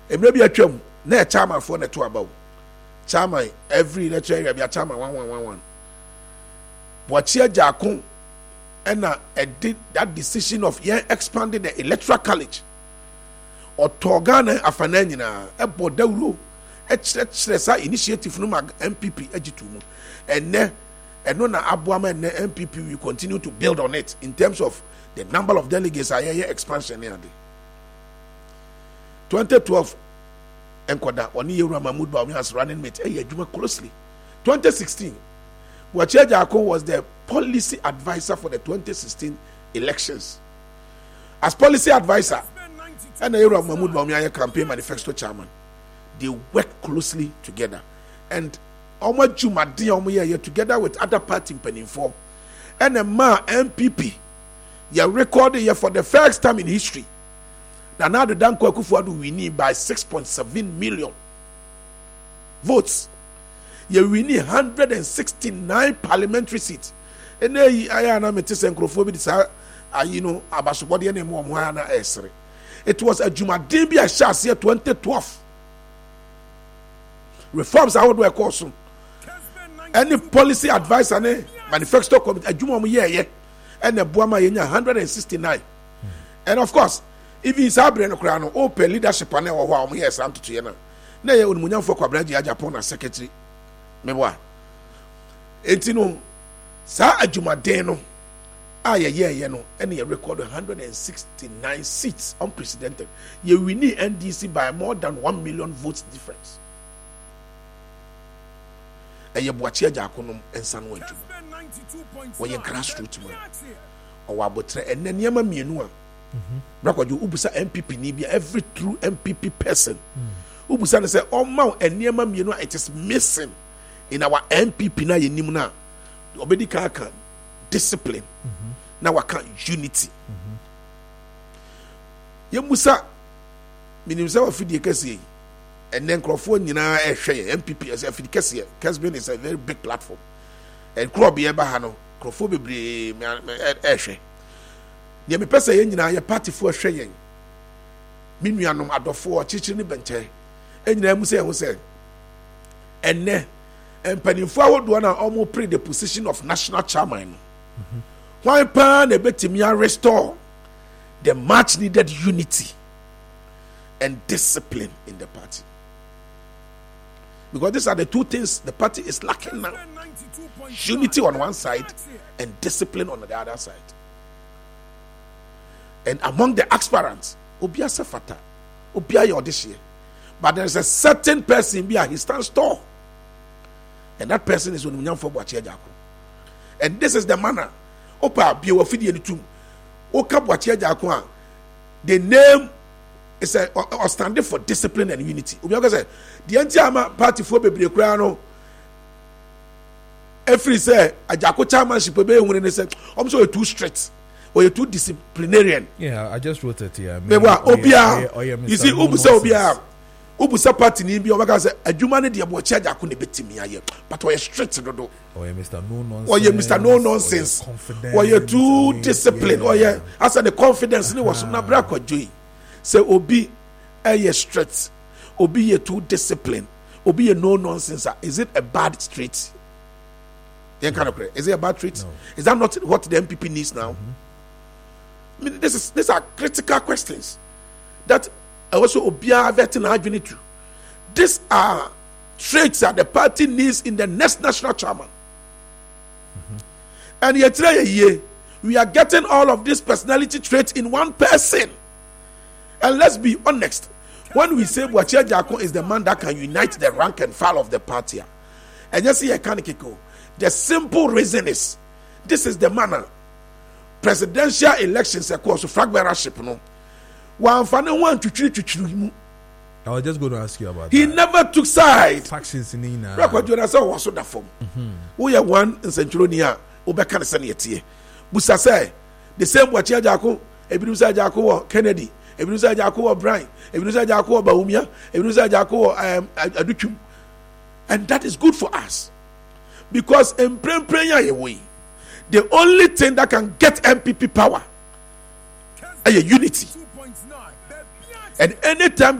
Maybe a chum, ne chairman for the 2 about. Chairman, every lecture be a chairman 1111. Boachie Jakun and did that decision of expanding the electoral college. Or Togana Afanenina, a Bodau, a initiative no MPP Ejitumu. And no Abuama and MPP will continue to build on it in terms of the number of delegates are here expansion. 2012, Enkoda, Oniyeru Mahmoud Bawumia as running mate, Juma closely. 2016, Boachie Jakun was the policy advisor for the 2016 elections. As policy advisor, and the Mahmoud Bawumia campaign manifesto chairman, they work closely together. And Oma Jumadi Omoye together with other party in form. And a MPP, you recorded here for the first time in history. Now the Danko Akufo-Addo winning by 6.7 million votes. You winning 169 parliamentary seats. And I am a Metis Abasubodi and Moana Esre. It was a Jumadimbi Ashas year 2012. Reforms I would work also. Any policy advisor, manifesto committee, a Juma year, and a Buama 169. And of course, if it's AbrahamOkrano, open leadership panel or how years I'm to Tiana. Nay, Munyan for Kwabraji Japan as secretary. Mewa. Etino, Sa Ajumadeno. And he recorded 169 seats, unprecedented. You will need NDC by more than 1 million votes difference. And you Boachie Jakun and Sanwo when you grassroots man or Wabotre and then Yama Mienua. Brako you Ubusa MPP Nibia, every true MPP person. Ubusa say, oh, Mount and Yama Mienua, it is missing in our MPP na Yenimuna. Obedi Kaka discipline. Now I can't unity. Yemusa minimsa ofidi kesi and then Crawford nyina ehwe MPP as afidi kesi Kesben is a very big platform and Krobi eba ha no Crawford bebre ehwe ye me pesa ye nyina ye party fo ehwe yen minuanom adofo chichiri ni benche enyina mu se enne empanimfo awodo na omo pre the position of national chairman. Why pan a betimia restore the much needed unity and discipline in the party? Because these are the two things the party is lacking now. Unity on one side and discipline on the other side. And among the aspirants, Obia Sefata, Obia Yodishie. But there is a certain person here, he stands tall. And that person is Onumnyamfo Boachie Jakun. And this is the manner. Opa be ofidi enitum oka Boachie Jakun. The name is a standing for discipline and unity. Obi say the entire party for bebre kura no every say Ajakun chairmanship be ehun say so you too strict or you too disciplinarian. Yeah, I just wrote it here. Obia you see Ubusa Obia Ubusa party ni bi obaka say adwuma ne de Boachie Jakun ne betimi aye but we strict dodo. Or Mr. No Nonsense. Or you Mr. No Nonsense. Or you too disciplined. Or you as the confidence ni was na bra kwa joy. Say obi aye strict. Obi ye too disciplined. Obi ye no nonsense. Is it a bad trait? Is it a bad trait? No. Is that not what the MPP needs now? I mean, these are critical questions that also obia vetting argument to. These are traits that the party needs in the next national chairman. And yet we are getting all of these personality traits in one person. And let's be honest, when we say Boachie Jakun is the man that can unite the rank and file of the party, and you see a caniciko, the simple reason is this is the manner. Presidential elections of course flag bearership no. One to treat. I was just going to ask you about he that. Never took side. Factions in Ina. Record you was also the form. We are one in Centronia, Obeka Sanity. Busa say the same Boachie Jakun, Ebinusa Jakun Kennedy, Ebinusa Jakun Brian, Ebinusa Jakun Bawumia, Ebinusa Jakun Aduchum. And that is good for us. Because in prayer away, the only thing that can get MPP power is unity. And anytime